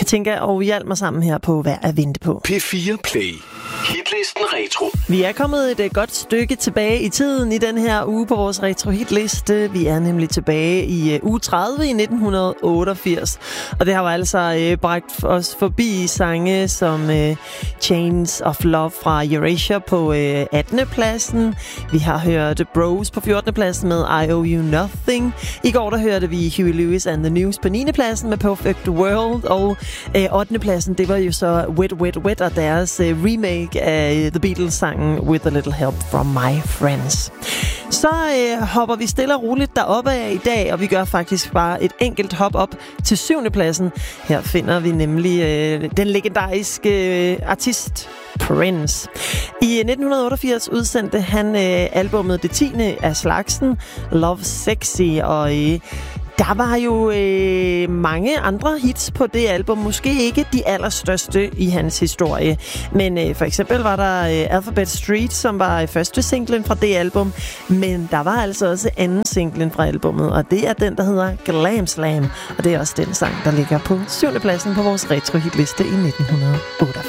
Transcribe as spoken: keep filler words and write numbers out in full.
Katinka og hjalp mig sammen her på Værd at vente på. P fire Play. Hitlisten Retro. Vi er kommet et godt stykke tilbage i tiden i den her uge på vores retro-hitliste. Vi er nemlig tilbage i uh, uge tredive i nitten otteogfirs. Og det har jo altså uh, bragt os forbi sange som uh, Chains of Love fra Erasure på uh, attende pladsen. Vi har hørt Bros på fjortende pladsen med I Owe You Nothing. I går der hørte vi Huey Lewis and the News på niende pladsen med Perfect World. Og uh, ottende pladsen, det var jo så Wet Wet Wet og deres uh, remake af The Beatles-sangen With a Little Help from My Friends. Så øh, hopper vi stille og roligt deroppe af i dag, og vi gør faktisk bare et enkelt hop op til syvende pladsen. Her finder vi nemlig øh, den legendariske øh, artist Prince. I nitten otteogfirs udsendte han øh, albumet det tiende af slagsen, Love Sexy, og øh, der var jo øh, mange andre hits på det album. Måske ikke de allerstørste i hans historie. Men øh, for eksempel var der øh, Alphabet Street, som var første singlen fra det album. Men der var altså også anden singlen fra albummet, og det er den, der hedder Glam Slam. Og det er også den sang, der ligger på syvende pladsen på vores retro-hitliste i nitten otteogfirs.